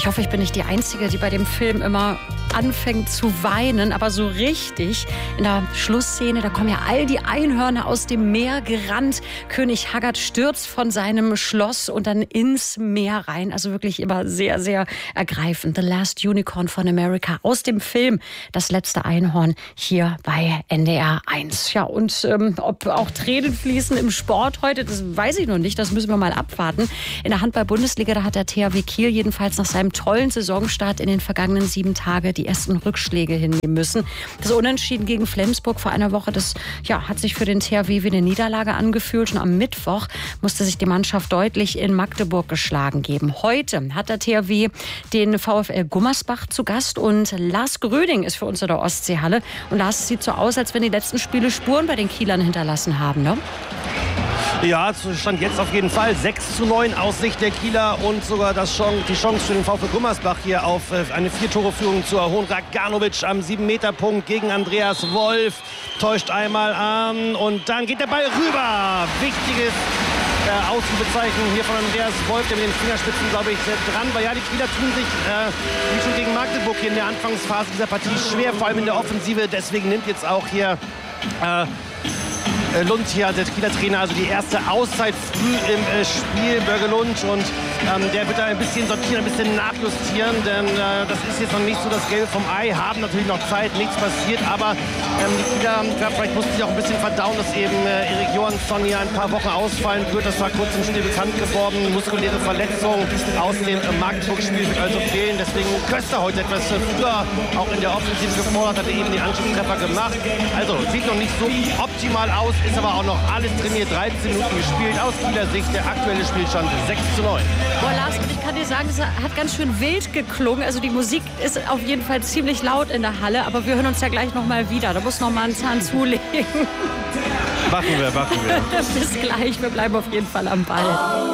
Ich hoffe, ich bin nicht die Einzige, die bei dem Film immer anfängt zu weinen, aber so richtig. In der Schlussszene, da kommen ja all die Einhörner aus dem Meer gerannt. König Haggard stürzt von seinem Schloss und dann ins Meer rein. Also wirklich immer sehr, sehr ergreifend. The Last Unicorn von America aus dem Film Das letzte Einhorn hier bei NDR 1. Ja, und ob auch Tränen fließen im Sport heute, das weiß ich noch nicht. Das müssen wir mal abwarten. In der Handball-Bundesliga, da hat der THW Kiel jedenfalls nach seinem tollen Saisonstart in den vergangenen 7 Tagen die ersten Rückschläge hinnehmen müssen. Das Unentschieden gegen Flensburg vor einer Woche, das hat sich für den THW wie eine Niederlage angefühlt. Und am Mittwoch musste sich die Mannschaft deutlich in Magdeburg geschlagen geben. Heute hat der THW den VfL Gummersbach zu Gast und Lars Gröding ist für uns in der Ostseehalle. Und Lars, es sieht so aus, als wenn die letzten Spiele Spuren bei den Kielern hinterlassen haben, ne? Ja, Stand jetzt auf jeden Fall 6:9 aus Sicht der Kieler und sogar die Chance für den VfL Gummersbach hier auf eine 4-Tore-Führung zu erholen. Raganovic am 7-Meter-Punkt gegen Andreas Wolf, täuscht einmal an und dann geht der Ball rüber. Wichtiges Außenbezeichnung hier von Andreas Wolf, der mit den Fingerspitzen, glaube ich, dran war. Ja, die Kieler tun sich, wie schon gegen Magdeburg hier in der Anfangsphase dieser Partie schwer, vor allem in der Offensive. Deswegen nimmt jetzt auch hier Lund hier, der Kieler Trainer, also die erste Auszeit früh im Spiel, Börge Lund. Und der wird da ein bisschen sortieren, ein bisschen nachjustieren, denn das ist jetzt noch nicht so das Gelbe vom Ei, haben natürlich noch Zeit, nichts passiert, aber die Kieler, vielleicht mussten sie auch ein bisschen verdauen, dass eben Erik Johansson hier ein paar Wochen ausfallen wird. Das war kurz im Spiel bekannt geworden, muskuläre Verletzung aus dem Magdeburg-Spiel wird also fehlen. Deswegen Köster heute etwas früher auch in der Offensive gefordert, hat eben die Anschlusstreffer gemacht. Also sieht noch nicht so optimal aus, ist aber auch noch alles trainiert, 13 Minuten gespielt. Aus Kieler Sicht der aktuelle Spielstand 6:9. Boah, Lars, und ich kann dir sagen, es hat ganz schön wild geklungen. Also die Musik ist auf jeden Fall ziemlich laut in der Halle, aber wir hören uns ja gleich noch mal wieder. Da muss noch mal einen Zahn zulegen. Machen wir. Bis gleich, wir bleiben auf jeden Fall am Ball.